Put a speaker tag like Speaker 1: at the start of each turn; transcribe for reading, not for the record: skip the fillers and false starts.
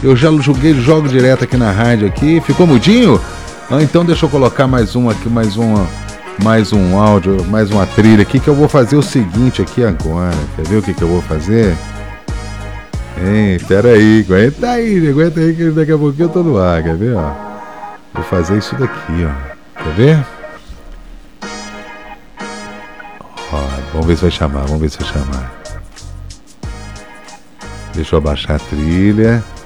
Speaker 1: Eu já jogo direto aqui na rádio aqui. Ficou mudinho? Então deixa eu colocar mais um aqui, mais um áudio, mais uma trilha aqui, que eu vou fazer o seguinte aqui agora. Quer ver o que eu vou fazer? Pera aí, aguenta aí que daqui a pouquinho eu tô no ar, quer ver, ó? Vou fazer isso daqui, ó. Quer ver? Ó, vamos ver se vai chamar. Deixa eu abaixar a trilha.